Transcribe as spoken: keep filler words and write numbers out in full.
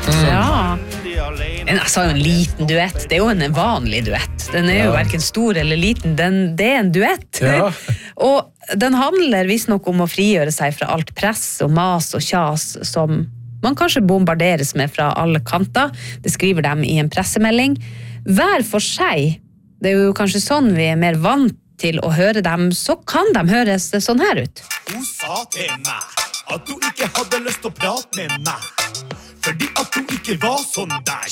Ja. Jeg sa jo en liten duett. Det er jo en vanlig duett. Den er jo hverken stor eller liten. Den, det er en duett. Ja. Og den handler visst nok om å frigjøre seg fra alt press og mas og kjas som man kanskje bombarderes med fra alle kanter. Det skriver de i en pressemelding. Hver for seg, det er jo kanskje sånn vi er mer vant til å høre dem, så kan de høres sånn her ut. Hun sa til meg at hun ikke hadde lyst til å prate med meg, fordi at hun ikke var sånn der.